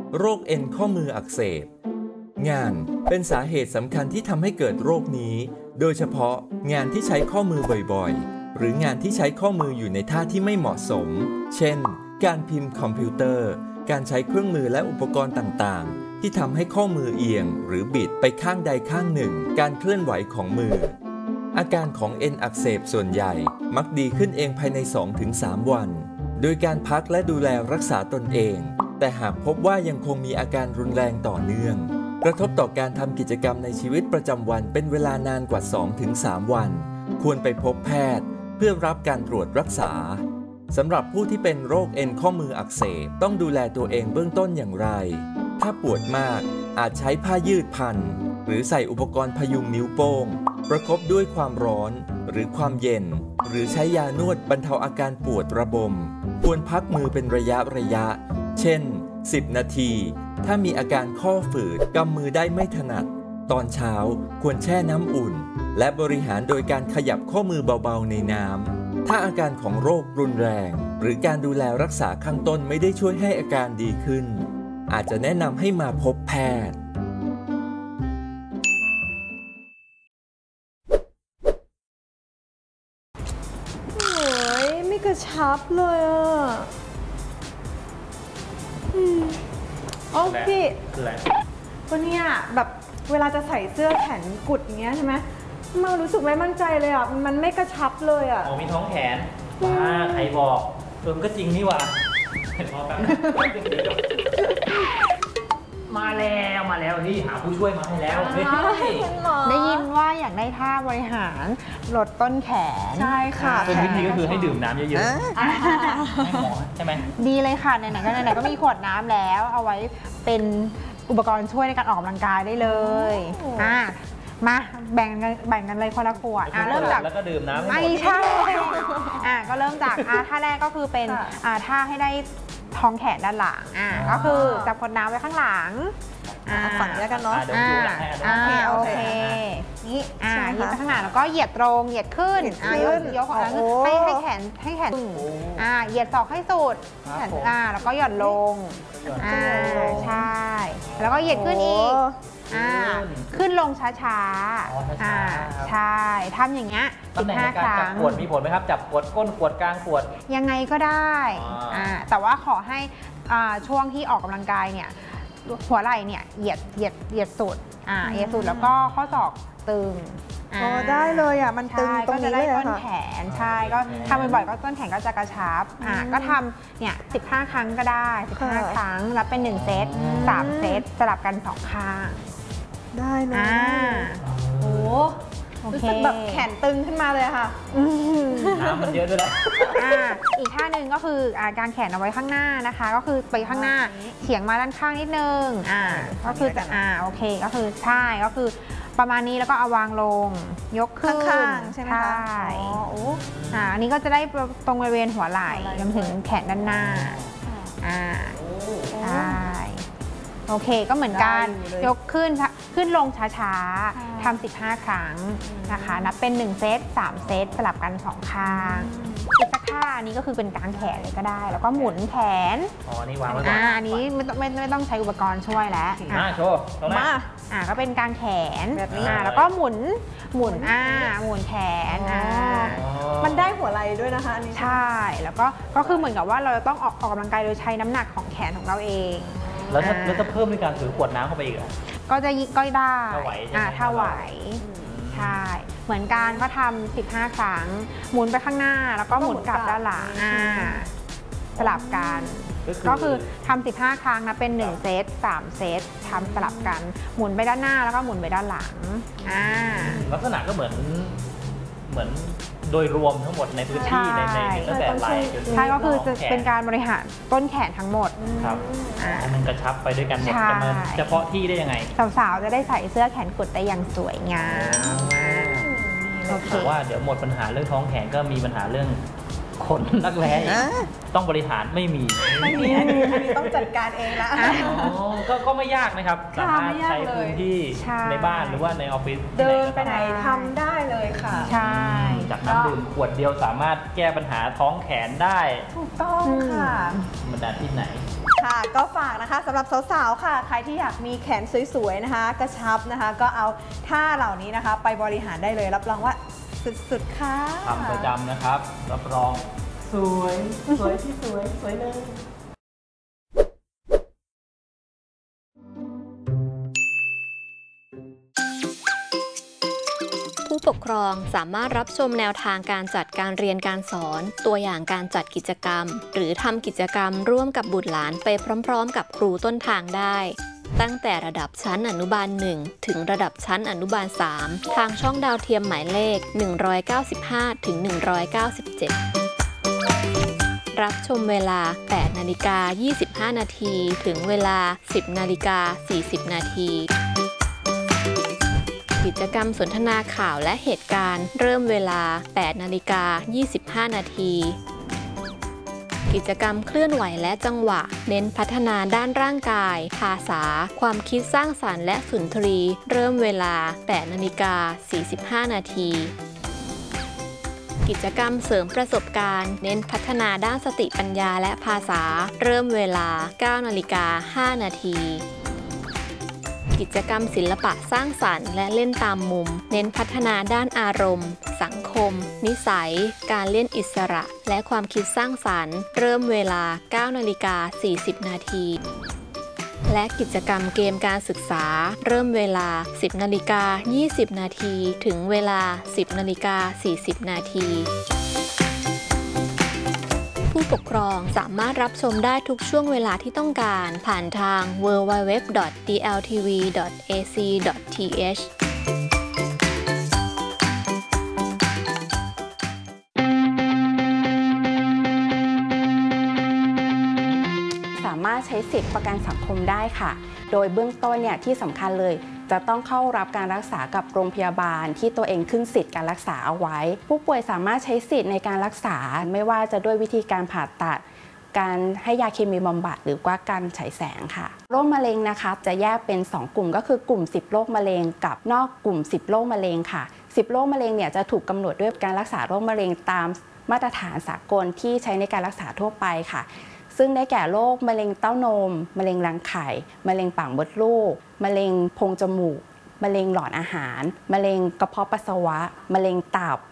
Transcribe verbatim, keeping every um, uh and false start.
โรคเอ็นข้อมืออักเสบงานเป็นสาเหตุสำคัญที่ทำให้เกิดโรคนี้โดยเฉพาะงานที่ใช้ข้อมือบ่อยๆหรืองานที่ใช้ข้อมืออยู่ในท่าที่ไม่เหมาะสมเช่นการพิมพ์คอมพิวเตอร์การใช้เครื่องมือและอุปกรณ์ต่างๆที่ทำให้ข้อมือเอียงหรือบิดไปข้างใดข้างหนึ่งการเคลื่อนไหวของมืออาการของเอ็นอักเสบส่วนใหญ่มักดีขึ้นเองภายใน สองถึงสาม วันโดยการพักและดูแลรักษาตนเองแต่หากพบว่ายังคงมีอาการรุนแรงต่อเนื่องกระทบต่อการทำกิจกรรมในชีวิตประจำวันเป็นเวลานานกว่า สองถึงสาม วันควรไปพบแพทย์เพื่อรับการตรวจรักษาสำหรับผู้ที่เป็นโรคเอ็นข้อมืออักเสบต้องดูแลตัวเองเบื้องต้นอย่างไรถ้าปวดมากอาจใช้ผ้ายืดพันหรือใส่อุปกรณ์พยุงนิ้วโป้งประคบด้วยความร้อนหรือความเย็นหรือใช้ยานวดบรรเทาอาการปวดระบมควรพักมือเป็นระยะระยะเช่นสิบนาทีถ้ามีอาการข้อฝืดกำมือได้ไม่ถนัดตอนเช้าควรแช่น้ำอุ่นและบริหารโดยการขยับข้อมือเบาๆในน้ำถ้าอาการของโรครุนแรงหรือการดูแลรักษาข้างต้นไม่ได้ช่วยให้อาการดีขึ้นอาจจะแนะนำให้มาพบแพทย์โอ้ยไม่กระชับเลยอ่ะอืมโอ้พี่คืออะไรก็เนี่ยแบบเวลาจะใส่เสื้อแขนกุดอย่างเงี้ยใช่ไหมมันรู้สึกไม่มั่นใจเลยอ่ะมันไม่กระชับเลยอ่ะอ๋อมีท้องแขนว้าใครบอกเออก็จริงนี่หว่าพอแป๊บมาแล้วมาแล้วนี่หาผู้ช่วยมาให้แล้วได้ยินว่าอยากได้ท่าบริหารลดต้นแขนใช่ค่ะเป็นวิธีก็คือให้ดื่มน้ำเยอะๆให้หมอใช่ไหมดีเลยค่ะไหนๆก็ไหนๆก็มีขวดน้ำแล้วเอาไว้เป็นอุปกรณ์ช่วยในการออกกำลังกายได้เลยอ่ะมาแบ่งกันแบ่งกันเลยคนละขวดอ่ะเริ่มจากแล้วก็ดื่มน้ำไม่ใช่อ่ะก็เริ่มจากอ่ะท่าแรกก็คือเป็นอ่ะท่าให้ได้ท้องแขนด้านหลังอ่ะก็คือจับขวดน้ำไว้ข้างหลังฝั่งนี้แล้วกันเนาะอ่าโอเคนี่อ่ายืดไปข้างหน้าแล้วก็เหยียดตรงเหยียดขึ้นอ่ายกยกของให้ให้แขนให้แขนอ่าเหยียดศอกให้สุดแขนอ่าแล้วก็หย่อนลงอ่าใช่แล้วก็เหยียดขึ้นอีกอ่าขึ้นลงช้าๆอ่าใช่ทำอย่างเงี้ยสิบห้าครั้งจับขวดมีผลไหมครับจับขวดก้นขวดกลางขวดยังไงก็ได้อ่าแต่ว่าขอให้อ่าช่วงที่ออกกำลังกายเนี่ยหัวไหล่เนี่ยเหยียดเหยียดเหยียดสุดอ่าเหยียดสุดแล้วก็ข้อศอกตึงอ๋อได้เลยอ่ะมันตึงตรงนี้เลยค่ะต้นแขนใช่ก็ทำบ่อยๆก็ต้นแขนก็จะกระชับอ่าก็ทำเนี่ยสิบห้าครั้งก็ได้สิบห้าครั้งรับเป็นหนึ่งเซตสามเซตสลับกันสองข้างได้เลยโอ้รู้สึกแบบแขนตึงขึ้นมาเลยค่ะน้ำมันเยอะด้วยแหละอีกท่าหนึ่งก็คือการแขนเอาไว้ข้างหน้านะคะก็คือไปข้างหน้าเฉียงมาด้านข้างนิดนึงอ่าก็คือจะอ่าโอเคก็คือใช่ก็คือประมาณนี้แล้วก็เอาวางลงยกขึ้นใช่ไหมคะอ๋ออ่าอันนี้ก็จะได้ตรงบริเวณหัวไหล่รวมถึงแขนด้านหน้าอ่าใช่โอเคก็เหมือนกันยกขึ้นขึ้นลงช้าๆทำสิบห้าครั้งนะคะนับเป็นหนึ่งเซตสามเซตสลับกันสองข้างอีกสักท่าอันนี้ก็คือเป็นกางแขนเลยก็ได้แล้วก็หมุนแขนอ๋อนี่วางไว้ก่อนอันนี้ไม่ต้องไม่ไม่ต้องใช้อุปกรณ์ช่วยแล้วมาโชว์มาอ่าก็เป็นกางแขนแบบนี้แล้วก็หมุนหมุนอ่าหมุนแขนอ่ามันได้หัวไหล่ด้วยนะคะอันนี้ใช่แล้วก็ก็คือเหมือนกับว่าเราจะต้องออกออกกำลังกายโดยใช้น้ำหนักของแขนของเราเองแล้วถ้าแล้วถ้าเพิ่มในการถือขวดน้ำเข้าไปอีกก็จะยิก็ได้ถ้าไหวอ่าถ้าไหวใช่เหมือนกันก็ทำสิบห้าครั้งหมุนไปข้างหน้าแล้วก็หมุนกลับด้านหลังอ่าสลับกันก็คือทำสิบห้าครั้งนะเป็นหนึ่งเซตสามเซตทำสลับกันหมุนไปด้านหน้าแล้วก็หมุนไปด้านหลังอ่าลักษณะก็เหมือนเหมือนโดยรวมทั้งหมดในพื้นที่ในในตั้งแต่ไหล่ใช่ก็คือจะเป็นการบริหารต้นแขนทั้งหมดครับมันกระชับไปด้วยกันหมดจะมาเฉพาะที่ได้ยังไงสาวๆจะได้ใส่เสื้อแขนกุดได้อย่างสวยงามโอเคว่าเดี๋ยวหมดปัญหาเรื่องท้องแขนก็มีปัญหาเรื่องขนรักแร้ต้องบริหารไม่มีไม่มีอันนี้อันนี้ต้องจัดการเองละก็ก็ไม่ยากนะครับสามารถใช้พื้นที่ในบ้านหรือว่าในออฟฟิศเดินไปไหนทำได้เลยค่ะใช่จากน้ำดื่มขวดเดียวสามารถแก้ปัญหาท้องแขนได้ถูกต้องค่ะมันได้ที่ไหนค่ะก็ฝากนะคะสำหรับสาวๆค่ะใครที่อยากมีแขนสวยๆนะคะกระชับนะคะก็เอาท่าเหล่านี้นะคะไปบริหารได้เลยรับรองว่าสุดๆค่ะทำประจำนะครับรับรองสวยสวยที่สวยสวยเลยผู้ปกครองสามารถรับชมแนวทางการจัดการเรียนการสอนตัวอย่างการจัดกิจกรรมหรือทำกิจกรรมร่วมกับบุตรหลานไปพร้อมๆกับครูต้นทางได้ตั้งแต่ระดับชั้นอนุบาลหนึ่งถึงระดับชั้นอนุบาลสามทางช่องดาวเทียมหมายเลขหนึ่งร้อยเก้าสิบห้าถึงหนึ่งร้อยเก้าสิบเจ็ดรับชมเวลา แปดนาฬิกายี่สิบห้านาทีถึงเวลา สิบนาฬิกาสี่สิบนาทีกิจกรรมสนทนาข่าวและเหตุการณ์เริ่มเวลา แปดนาฬิกายี่สิบห้านาทีกิจกรรมเคลื่อนไหวและจังหวะเน้นพัฒนาด้านร่างกายภาษาความคิดสร้างสรรค์และสุนทรีเริ่มเวลา แปดนาฬิกาสี่สิบห้านาทีกิจกรรมเสริมประสบการณ์เน้นพัฒนาด้านสติปัญญาและภาษาเริ่มเวลา เก้านาฬิกาห้านาทีกิจกรรมศิลปะสร้างสรรค์และเล่นตามมุมเน้นพัฒนาด้านอารมณ์สังคมนิสัยการเล่นอิสระและความคิดสร้างสรรค์เริ่มเวลา เก้านาฬิกาสี่สิบนาทีและกิจกรรมเกมการศึกษาเริ่มเวลา สิบนาฬิกายี่สิบนาทีถึงเวลา สิบนาฬิกาสี่สิบนาทีผู้ปกครองสามารถรับชมได้ทุกช่วงเวลาที่ต้องการผ่านทาง ดับเบิลยู ดับเบิลยู ดับเบิลยู ดอท ดี แอล ที วี ดอท เอ ซี ดอท ที เอชสามารถใช้สิทธิประกันสังคมได้ค่ะโดยเบื้องต้นเนี่ยที่สำคัญเลยจะต้องเข้ารับการรักษากับโรงพยาบาลที่ตัวเองขึ้นสิทธิ์การรักษาเอาไว้ผู้ป่วยสามารถใช้สิทธิ์ในการรักษาไม่ว่าจะด้วยวิธีการผ่าตัดการให้ยาเคมีบำบัดหรือว่าการฉายแสงค่ะโรคมะเร็งนะคะจะแยกเป็นสองกลุ่มก็คือกลุ่มสิบโรคมะเร็งกับนอกกลุ่มสิบโรคมะเร็งค่ะสิบโรคมะเร็งเนี่ยจะถูกกำหนดด้วยการรักษาโรคมะเร็งตามมาตรฐานสากลที่ใช้ในการรักษาทั่วไปค่ะซึ่งได้แก่โรคมะเร็งเต้านมมะเร็งรังไข่มะเร็งปากมดลูกมะเร็งโพรงจมูกมะเร็งหลอดอาหารมะเร็งกระเพาะปัสสาวะมะเร็งตับ